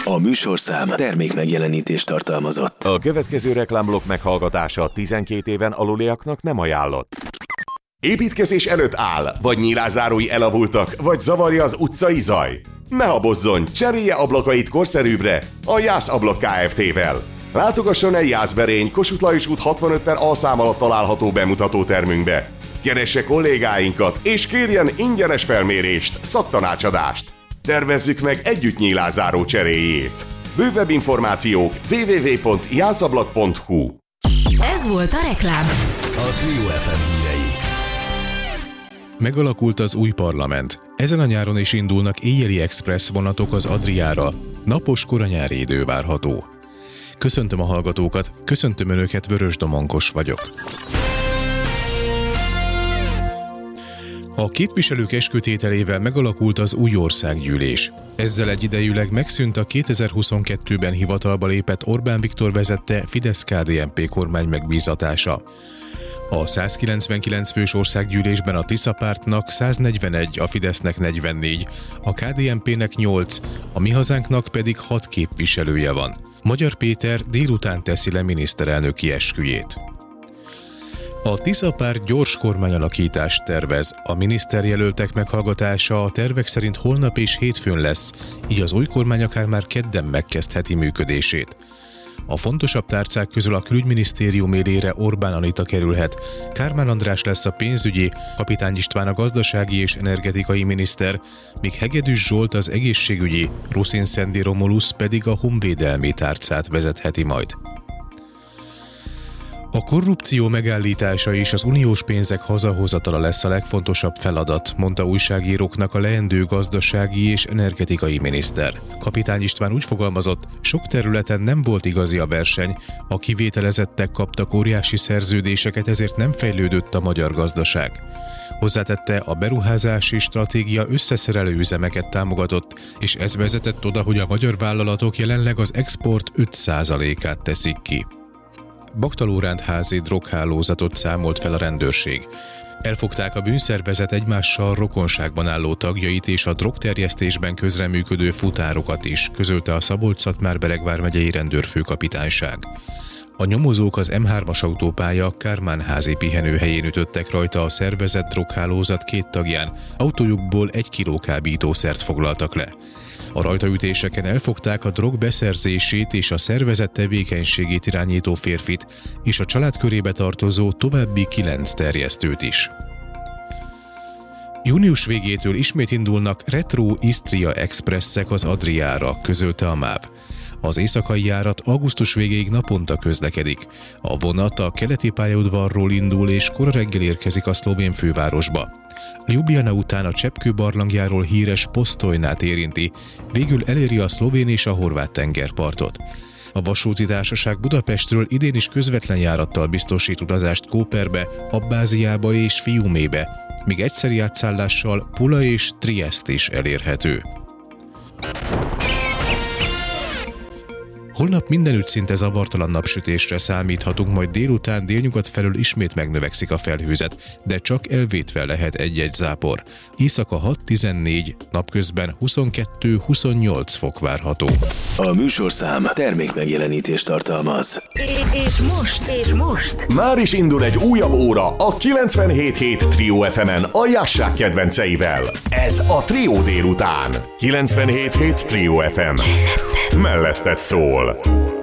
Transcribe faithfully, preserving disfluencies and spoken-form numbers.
A műsorszám termék megjelenítést tartalmazott. A következő reklámblokk meghallgatása tizenkét éven aluliaknak nem ajánlott. Építkezés előtt áll, vagy nyilázárói elavultak, vagy zavarja az utcai zaj? Ne habozzon, cserélje ablakait korszerűbbre a Jász Ablak Kft-vel. Látogasson el Jászberény, Kossuth Lajos út hatvanöt per A szám alatt található bemutató termünkbe. Keresse kollégáinkat, és kérjen ingyenes felmérést, szaktanácsadást. Tervezzük meg együtt nyílázáró cseréjét. Bővebb információk double-u double-u double-u pont jászablak pont hu. Ez volt a reklám. A Trio ef em hírei. Megalakult az új parlament. Ezen a nyáron is indulnak éjjeli express vonatok az Adriára. Napos koranyári idő várható. Köszöntöm a hallgatókat, köszöntöm Önöket, Vörös Domonkos vagyok. A képviselők eskütételével megalakult az új országgyűlés. Ezzel egyidejűleg megszűnt a kétezer-huszonkettőben hivatalba lépett Orbán Viktor vezette Fidesz-ká dé en pé kormány megbízatása. A százkilencvenkilenc fős országgyűlésben a Tisza pártnak száznegyvenegy, a Fidesznek negyvennégy, a ká dé en pének nyolc, a Mi Hazánknak pedig hat képviselője van. Magyar Péter délután teszi le miniszterelnöki esküjét. A Tisza párt gyors kormányalakítást tervez. A miniszterjelöltek meghallgatása a tervek szerint holnap és hétfőn lesz, így az új kormány akár már kedden megkezdheti működését. A fontosabb tárcák közül a külügyminisztérium élére Orbán Anita kerülhet, Kármán András lesz a pénzügyi, Kapitány István a gazdasági és energetikai miniszter, míg Hegedűs Zsolt az egészségügyi, Ruszin Szendi Romulusz pedig a honvédelmi tárcát vezetheti majd. A korrupció megállítása és az uniós pénzek hazahozatala lesz a legfontosabb feladat, mondta újságíróknak a leendő gazdasági és energetikai miniszter. Kapitány István úgy fogalmazott, sok területen nem volt igazi a verseny, a kivételezettek kaptak óriási szerződéseket, ezért nem fejlődött a magyar gazdaság. Hozzátette, a beruházási stratégia összeszerelő üzemeket támogatott, és ez vezetett oda, hogy a magyar vállalatok jelenleg az export öt százalékát teszik ki. Baktalórándházi droghálózatot számolt fel a rendőrség. Elfogták a bűnszervezet egymással rokonságban álló tagjait és a drogterjesztésben közreműködő futárokat is, közölte a Szabolcs-Szatmár-Bereg vármegyei rendőrfőkapitányság. A nyomozók az em hármas autópálya Kármánházi pihenőhelyén ütöttek rajta a szervezett droghálózat két tagján, autójukból egy kiló kábítószert foglaltak le. A rajtaütéseken elfogták a drog beszerzését és a szervezett tevékenységét irányító férfit, és a család körébe tartozó további kilenc terjesztőt is. Június végétől ismét indulnak Retro Istria Expresszek az Adriára, közölte a MÁV. Az éjszakai járat augusztus végéig naponta közlekedik. A vonat a keleti pályaudvarról indul és kora reggel érkezik a szlovén fővárosba. Ljubljana után a Cseppkő barlangjáról híres Postojnát érinti, végül eléri a szlovén és a horvát tengerpartot. A vasúti társaság Budapestről idén is közvetlen járattal biztosít utazást Kóperbe, Abbáziába és Fiumébe, míg egyszeri átszállással Pula és Triest is elérhető. Holnap mindenütt szinte zavartalan napsütésre számíthatunk, majd délután délnyugat felől ismét megnövekszik a felhőzet, de csak elvétve lehet egy-egy zápor. Éjszaka hat-tizennégy, napközben huszonkettő-huszonnyolc fok várható. A műsorszám termék megjelenítést tartalmaz. És most, és most. Már is indul egy újabb óra a kilencvenhét hét Trio ef emen a Jászság kedvenceivel. Ez a Trio délután. kilencvenhét hét Trio ef em. Melletted szól.